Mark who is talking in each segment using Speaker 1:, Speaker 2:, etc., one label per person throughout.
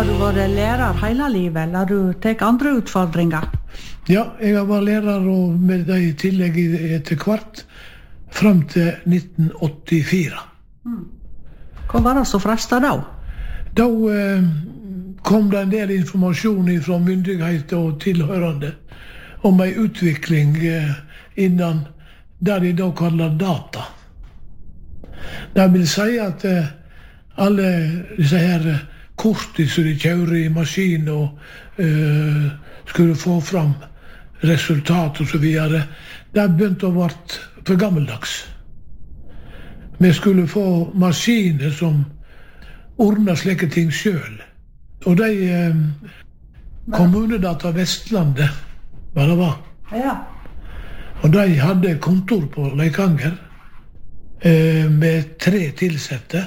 Speaker 1: Har du vært lærer hele livet, eller har du tatt andre utfordringer?
Speaker 2: Ja, jeg har vært lærer og med det i tillegg etter hvert, frem til 1984.
Speaker 1: Hva var det så fresta da?
Speaker 2: Da kom det en del informasjon fra myndigheter og tilhørende om en utvikling innan det de da kaller data. Det vil si at alle disse her kortene som de kjører i maskin og skulle få fram resultat og så videre, det begynte å være for gammeldags. Vi skulle få maskiner som ordnet slike ting selv. Og de kommunedata Vestlandet, hva det var.
Speaker 1: Ja.
Speaker 2: Og de hadde kontor på Leikanger med 3 tilsette.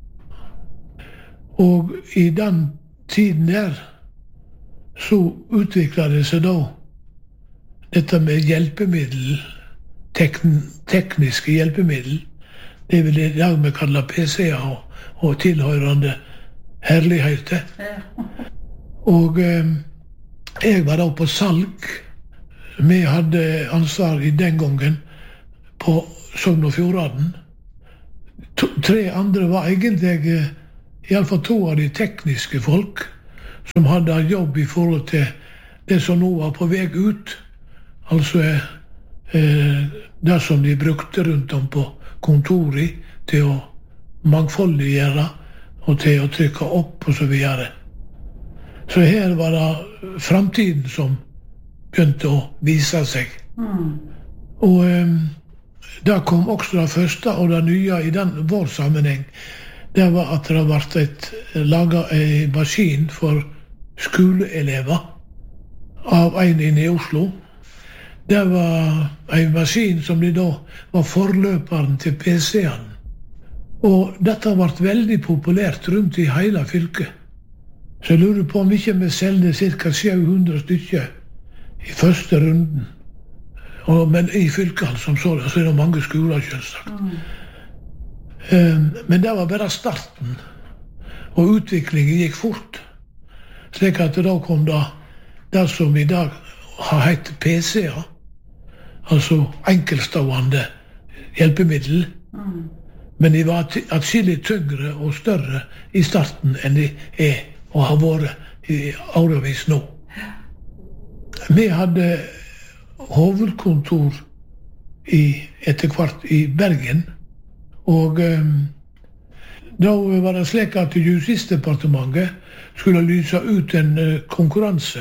Speaker 2: Og i den tiden der så utviklet det seg da dette med hjelpemiddel, tekniske hjelpemiddel. Det vil i dag vi kalle PC-er og tilhørende herligheter. Og jeg var da på salg. Vi hadde ansvar i den gangen på Sogn og Fjordane. 3 andre var egentlig, i alle fall 2 av de tekniske folk, som hadde jobb i forhold til det som nå var på vei ut. Altså det som de brukte rundt om på kontoret til å mangfoldiggjøre og til å trykke opp og så videre. Så her var det fremtiden som begynte å vise seg. Og det kom også det første og det nye i vår sammenheng. Det var at det ble laget en maskin for skoleelever av en inne i Oslo. Det var en maskin som de da var forløperen til PC-en. Og dette ble veldig populært rundt i hele fylket. Så jeg lurer på om ikke vi selgte ca. 700 stykker i første runden. Men i fylket som sådan, så er det mange skoler selvsagt. Men det var bare starten. Og utviklingen gikk fort. Slik at da kom det som i dag har hett PC-er. Altså enkeltstående hjelpemiddel. Men de var atskillig tyngre og større i starten enn de er og har vært i årevis nå. Vi hadde hovedkontor etter hvert i Bergen, og da var det slik at Justisdepartementet skulle lyse ut en konkurranse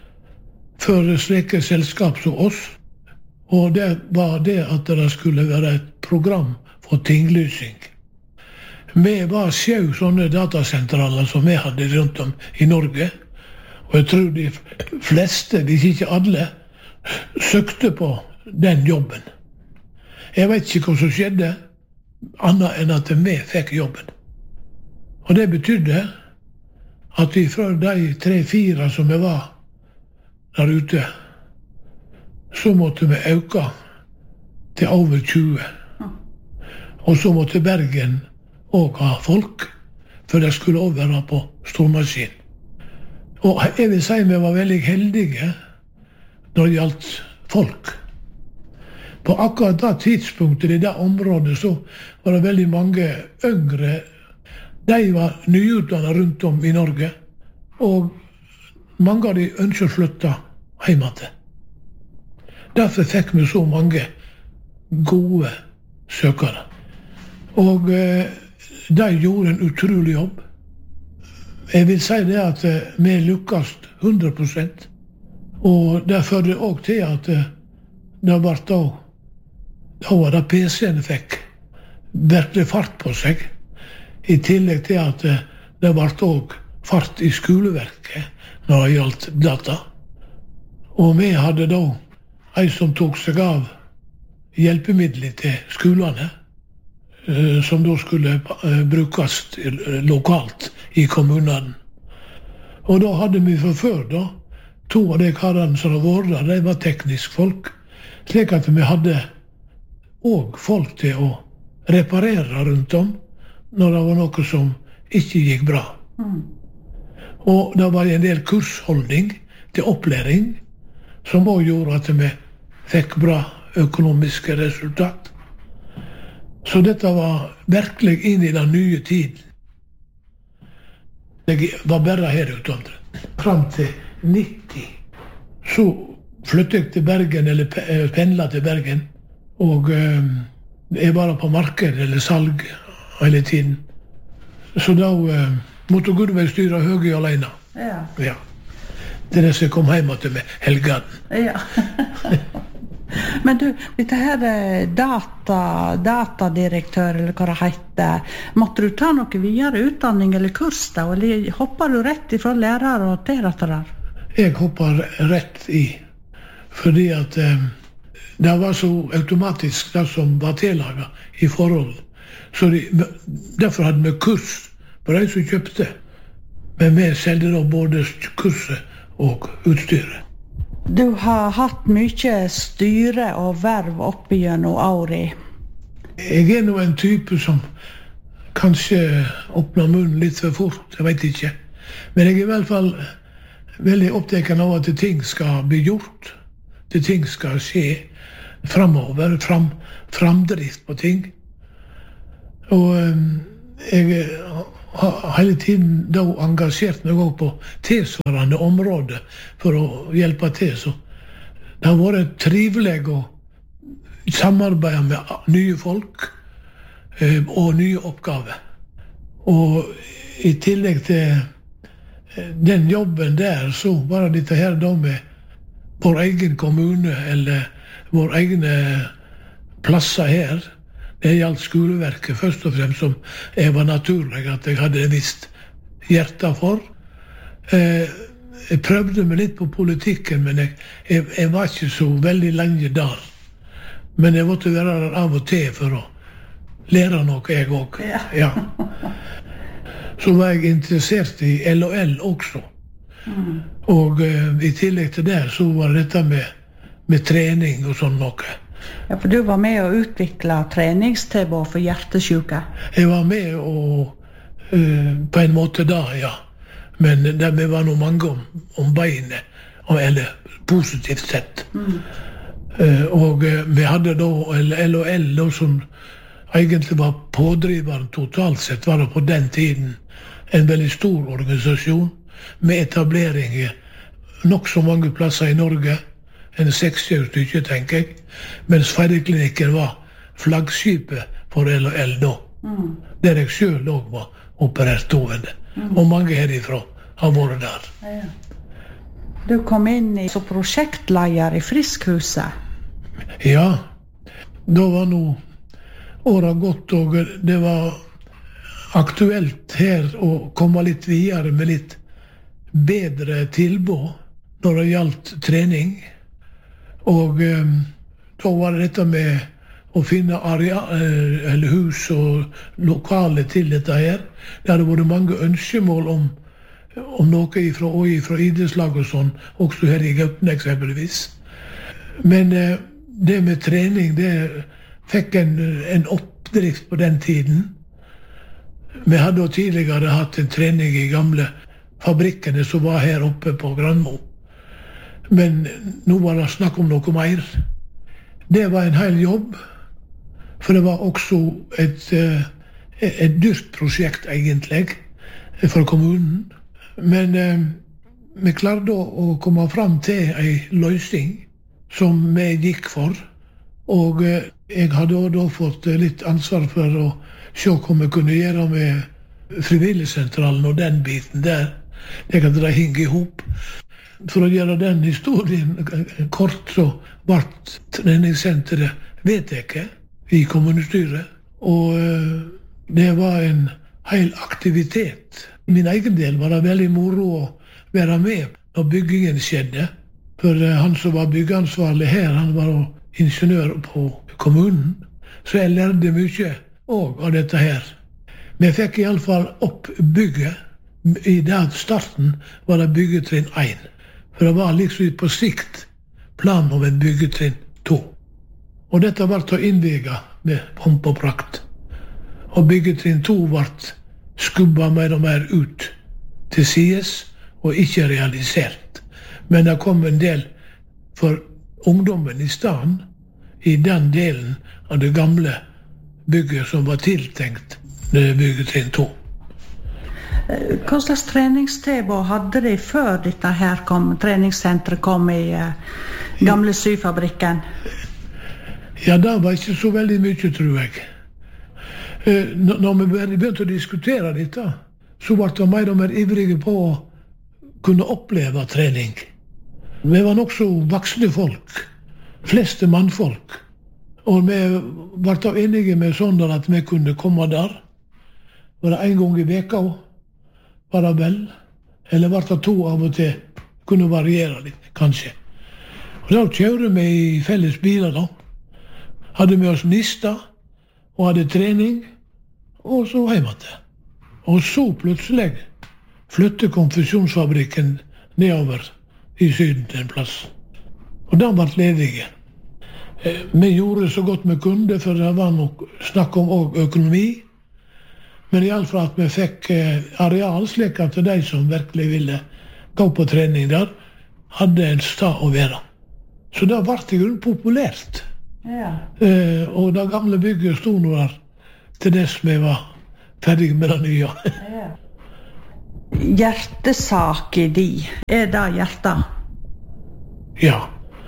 Speaker 2: for slike selskap som oss, og det var det at det skulle være et program for tinglysing. Vi var 7 sånne datasentraler som vi hadde rundt om i Norge, og jeg tror de fleste, hvis ikke alle, søkte på den jobben. Jeg vet ikke hva som skjedde, annet enn at vi fikk jobben. Og det betydde at vi fra de 3-4 som vi var der ute, så måtte vi øke til over 20. Og så måtte Bergen også ha folk, for det skulle også være på stormaskin. Og jeg vil si vi var veldig heldige når det gjaldt folk. På akkurat det tidspunktet i det området så var det veldig mange yngre. De var nyutdannet rundt om i Norge, og mange av de ønsket å flytte hjemme til. Derfor fikk vi så mange gode søkere. Og de gjorde en utrolig jobb. Jeg vil si det at vi lykkes 100%. Og det førte også til at det var da det PC-en fikk virkelig fart på seg. I tillegg til at det ble også fart i skoleverket når det gjaldt data. Og vi hadde da en som tok seg av hjelpemidler til skolene, som da skulle brukes lokalt i kommunen. Og da hadde vi fra før da, 2 av de karene som har vært der, de var teknisk folk, slik at vi hadde også folk til å reparere rundt om, når det var noe som ikke gikk bra. Og det var en del kursholdning til opplæring, som også gjorde at vi fikk bra økonomiske resultat. Så dette var virkelig inn i den nye tiden. Jeg var bare her utenfor. Fram til 90. Så flyttet jeg til Bergen, eller pendlet til Bergen. Og jeg var på marked eller salg hele tiden. Så da måtte Gudveig styre Høgøy alene. Ja. Det er det som kom hjem til med helgen.
Speaker 1: Ja. Men du, dette her datadirektør, eller hva det heter, måtte du ta noe videre utdanning eller kurs da, eller hopper du rett ifra lærer og til dette der?
Speaker 2: Jeg hopper rett i, fordi at det var så automatisk det som var tillaget i forhold. Så derfor hadde vi kurs på de som kjøpte, men vi selgte da både kurset og utstyret.
Speaker 1: Du har hatt mye styre og verv opp gjennom året.
Speaker 2: Jeg er nå en type som kanskje åpner munnen litt for fort, jeg vet ikke. Men jeg er i hvert fall veldig opptatt av at ting skal bli gjort, at ting skal skje fremover, framdrift på ting. Og jeg har hele tiden da engasjert meg også på tilsvarende områder for å hjelpe til. Så det har vært trivelig å samarbeide med nye folk og nye oppgaver. Og i tillegg til den jobben der, så var det dette her da med vår egen kommune, eller vår egne plasser her. Det gjaldt skoleverket først og fremst, som jeg var naturlig at jeg hadde visst hjertet for. Jeg prøvde meg litt på politikken, men jeg var ikke så veldig lenge der. Men jeg måtte være der av og til for å lære noe, jeg også. Ja. Så var jeg interessert i LOL også. Og i tillegg til det så var dette med trening og sånn noe.
Speaker 1: Ja, for du var med å utvikle treningstilbud for hjertesyke.
Speaker 2: Jeg var med på en måte da, ja. Men vi var noe mange om beinet, eller positivt sett. Og vi hadde da LOL, da, som egentlig var pådriveren totalt sett, var det på den tiden en veldig stor organisasjon med etablering nok så mange plasser i Norge. En 60 stykker, tenker jeg, mens Færøyklinikken var flaggskipet for LOL da. Der jeg selv også var operert hoved. Og mange herifra har vært der.
Speaker 1: Ja. Du kom inn som prosjektleder i Friskhuset.
Speaker 2: Ja, da var nå året gått, og det var aktuelt her å komme litt videre med litt bedre tilbud når det gjaldt trening. Og da var det dette med å finne eller hus og lokale til dette her. Det hadde vært mange ønskemål om noe fra idrettslag og sånn, også her i Gaupne eksempelvis. Men det med trening, det fikk en oppdrift på den tiden. Vi hadde tidligere hatt en trening i gamle fabrikkene som var her oppe på Granmo. Men nå var det snakk om noe mer. Det var en hel jobb, for det var også et dyrt prosjekt egentlig for kommunen. Men vi klarte å komme fram til en løsning som vi gikk for. Og jeg hadde da fått litt ansvar for å se hva vi kunne gjøre med frivilligsentralen og den biten der. Det kan det henge i hop. For å gjøre den historien kort, så ble treningssenteret vedtatt i kommunestyret. Og det var en hel aktivitet. Min egen del var det veldig moro å være med når byggingen skjedde. For han som var byggeansvarlig her, han var ingeniør på kommunen. Så jeg lærte mye også av dette her. Men jeg fikk i alle fall opp bygget. I den starten var det byggetrinn 1. For det var liksom på sikt planen om en byggetrinn 2. Og dette ble innviget med pomp og prakt. Og byggetrinn 2 ble skubba mer og mer ut til sides, og ikke realisert. Men det kom en del for ungdommen i stedet, i den delen av det gamle bygget som var tiltenkt det bygget trinn 2.
Speaker 1: Hva slags treningstilbud hadde de før dette her treningssenteret kom i gamle syfabrikken?
Speaker 2: Ja, det var ikke så veldig mye, tror jeg. Når vi begynte å diskutere dette, så ble vi mer og mer ivrige på å kunne oppleve trening. Vi var nok så voksne folk, fleste mannfolk, og vi ble enige med sånn at vi kunne komme der. Var det en gang i veka, var det vel, eller var det 2 av og til, kunne variere litt, kanskje. Og da kjører vi i felles biler da. Hadde med oss nista, og hadde trening, og så hjemme til. Og så plutselig flyttet konfesjonsfabrikken nedover i Syden til en plass. Og den ble ledige. Vi gjorde så godt vi kunne, for det var nok snakk om økonomi. Men i alle fall at vi fikk areal, slik at de som virkelig ville gå på trening der, hadde en sted å være. Så det ble i grunnen populært.
Speaker 1: Ja.
Speaker 2: Og det gamle bygget stod nå der til dess vi var ferdige med det nye.
Speaker 1: Ja. Hjertesak i de, det hjertet?
Speaker 2: Ja.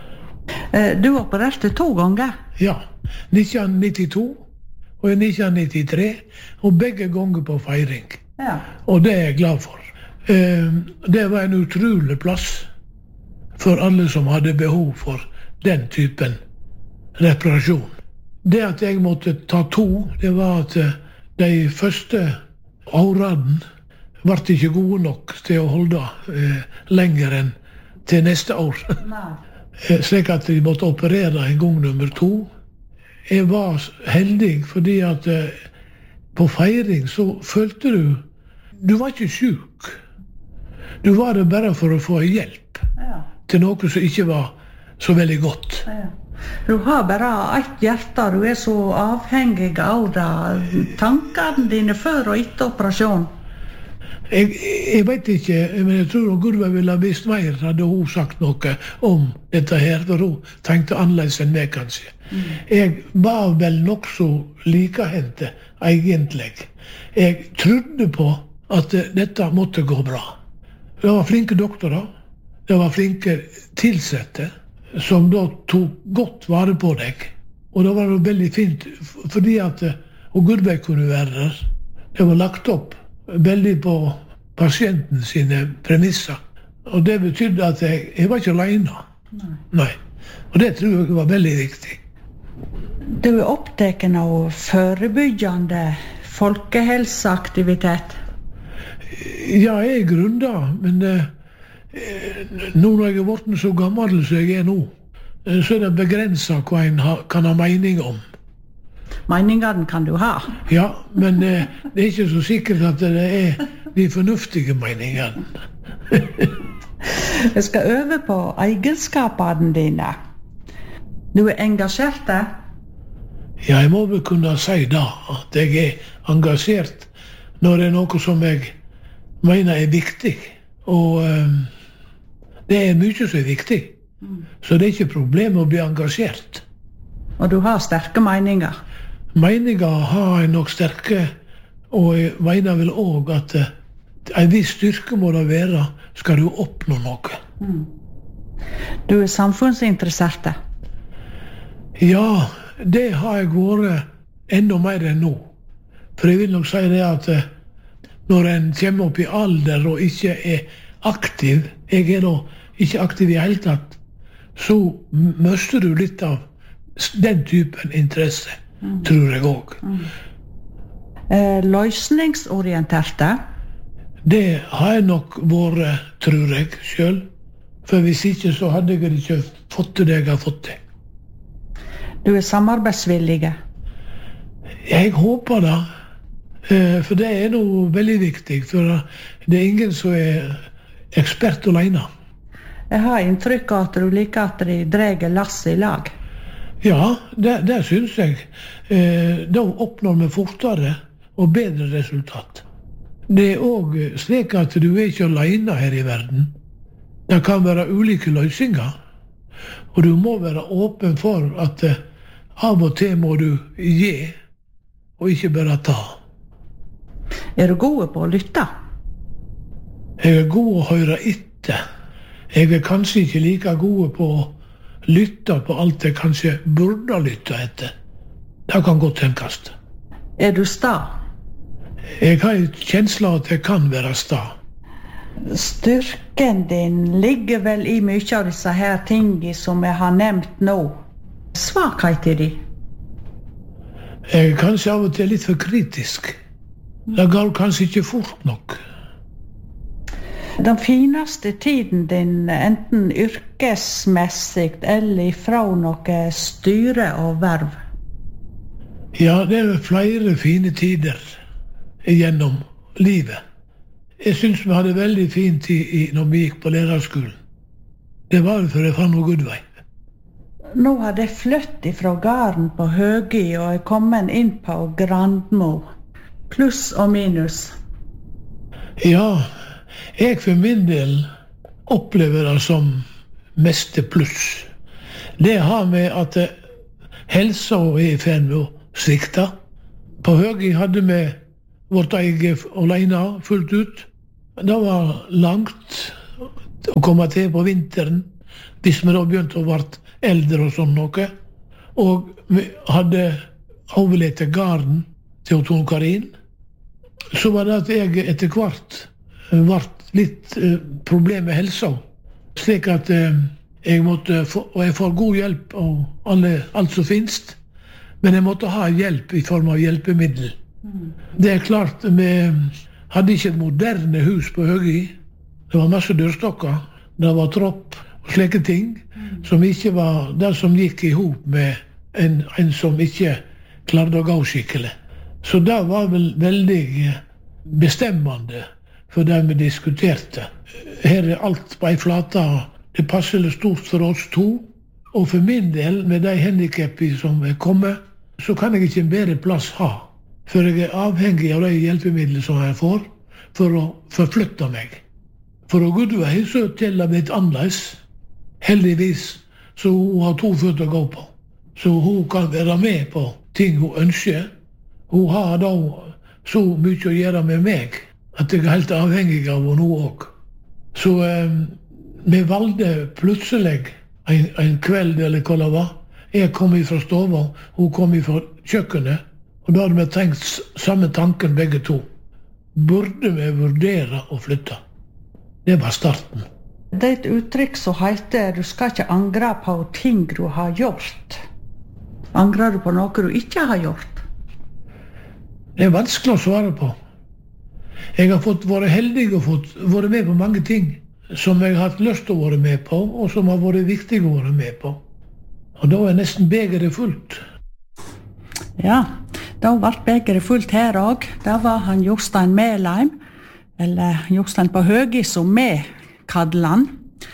Speaker 1: Du opererte 2 ganger?
Speaker 2: Ja. 1992 og 1993, og begge ganger på feiring.
Speaker 1: Ja.
Speaker 2: Og det er jeg glad for. Det var en utrolig plass for alle som hadde behov for den typen reparasjon. Det at jeg måtte ta 2, det var at de første årene ble ikke gode nok til å holde lenger enn til neste år. Slik at de måtte operere en gang nummer 2. Jeg var heldig fordi at på feiring så følte du var ikke syk. Du var det bare for å få hjelp til noe som ikke var så veldig godt.
Speaker 1: Ja. Du har bare ett hjerte, du er så avhengig av det. Tankene dine før og etter operasjon?
Speaker 2: Jeg vet ikke, men jeg tror Gudveig ville ha visst mer, hadde hun sagt noe om dette her, for hun tenkte annerledes enn meg, kanskje. Jeg var vel nok så likehendte, egentlig. Jeg trodde på at dette måtte gå bra. Det var flinke doktorer, det var flinke tilsette, som da tok godt vare på deg. Og det var jo veldig fint, fordi at Gudveig kunne være der. Det var lagt opp veldig på pasienten sine premisser. Og det betydde at jeg var ikke alene. Nei. Og det tror jeg var veldig viktig.
Speaker 1: Du er opptatt av forebyggende folkehelseaktivitet?
Speaker 2: Ja, jeg er grunner, men nå når jeg er blitt så gammel som jeg er nå, så er det begrenset hva en kan ha mening om.
Speaker 1: Meningene kan du ha?
Speaker 2: Ja, men det er ikke så sikkert at det er de fornuftige meningene.
Speaker 1: Jeg skal øve på egenskapene dine. Du er engasjert?
Speaker 2: Ja, jeg må vel kunne si da, at jeg er engasjert når det er noe som jeg mener er viktig. Og det er mye som er viktig. Så det er ikke problem å bli engasjert.
Speaker 1: Og du har sterke meninger?
Speaker 2: Meninger har jeg nok sterke, og jeg mener vel også at en viss styrke må det være, skal du oppnå noe.
Speaker 1: Du er samfunnsinteressert?
Speaker 2: Ja, det har jeg vært enda mer enn nå. For jeg vil nok si det at når en kommer opp i alder og ikke er aktiv, jeg er da ikke aktiv i hele tatt, så mister du litt av den typen interesse, tror jeg også.
Speaker 1: Løsningsorienterte?
Speaker 2: Det har jeg nok vært, tror jeg, selv. For hvis ikke, så hadde jeg ikke fått til det jeg har fått til.
Speaker 1: Du er samarbeidsvillig?
Speaker 2: Jeg håper det. For det er noe veldig viktig, for det er ingen som er ekspert alene.
Speaker 1: Jeg har inntrykk av at du liker at de drar lasset i lag.
Speaker 2: Ja, det synes jeg. Da oppnår vi fortere og bedre resultat. Det også slik at du ikke alene her i verden. Det kan være ulike løsninger. Og du må være åpen for at av og til må du gi, og ikke bare ta.
Speaker 1: Du god på å lytte?
Speaker 2: Jeg god å høre etter. Jeg kanskje ikke like god på å lytte på alt jeg kanskje burde lytte etter. Det kan godt tenkes.
Speaker 1: Du sta?
Speaker 2: Jeg har en kjensle av at jeg kan være sta.
Speaker 1: Styrken din ligger vel i mye av disse her tingene som jeg har nevnt nå. Svakheter de?
Speaker 2: Jeg er kanskje av og til litt for kritisk. Det går kanskje ikke fort nok.
Speaker 1: Den fineste tiden din, enten yrkesmessig eller ifra noe styre og verv?
Speaker 2: Ja, det er flere fine tider gjennom livet. Jeg synes vi hadde veldig fin tid når vi gikk på lærerskolen. Det var det for jeg fant noe god vei.
Speaker 1: Nå har jeg flyttet fra gården på Høgi og er kommet inn på Grandmo. Pluss og minus.
Speaker 2: Ja, jeg for min del opplever det som meste pluss. Det har med at helsa er i ferd med å svikte. På Høgi hadde vi vårt eget alene fullt ut. Det var langt å komme til på vinteren, hvis vi da begynte å være eldre og sånn noe. Og vi hadde overlett gården til Tone Karin. Så var det at jeg etter hvert ble litt problem med helsa. Slik at jeg måtte få, og jeg får god hjelp av alt som finnes, men jeg måtte ha hjelp i form av hjelpemiddel. Det er klart, vi hadde ikke et moderne hus på Høgi. Det var masse dørstokker, det var tropp og slike ting, som ikke var det som gikk i hop med en som ikke klarte å gå skikkelig. Så det var vel veldig bestemmende for det vi diskuterte. Her er alt på en flate. Det passer stort for oss to. Og for min del, med de handicapene som er kommet, så kan jeg ikke en bedre plass ha. For jeg er avhengig av de hjelpemidlene som jeg får, for å forflytte meg. For å Gudvei så til det blitt annerledes. Heldigvis så hun har 2 føtter å gå på. Så hun kan være med på ting hun ønsker. Hun har da så mye å gjøre med meg, at jeg er helt avhengig av henne også. Så vi valgte plutselig en kveld, eller hva det var. Jeg kom fra stova, hun kom fra kjøkkenet, og da hadde vi tenkt samme tanken begge to. Burde vi vurdere å flytte? Det var starten.
Speaker 1: Det er et uttrykk som heter du skal ikke angre på ting du har gjort. Angrer du på noe du ikke har gjort?
Speaker 2: Det er vanskelig å svare på. Jeg har vært heldig og vært med på mange ting som jeg har hatt lyst til å være med på, og som har vært viktig å være med på. Og da er nesten begeret fullt.
Speaker 1: Ja, da ble begeret fullt her også. Da var han Jostein Melheim, eller Jostein på Høgi, som vi kaller han.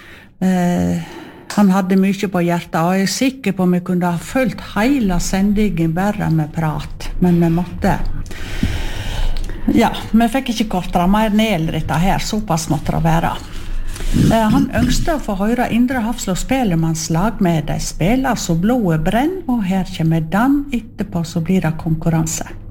Speaker 1: Han hadde mye på hjertet, og jeg er sikker på om vi kunne ha fulgt hele sendingen bare med prat. Men vi måtte... Ja, vi fikk ikke kortere mer ned dette her, såpass måtte det være. Han ønsket å få høre Indre Hafslå Spellemannslag med de spiller så blodet brenn, og her kommer den etterpå så blir det konkurranse.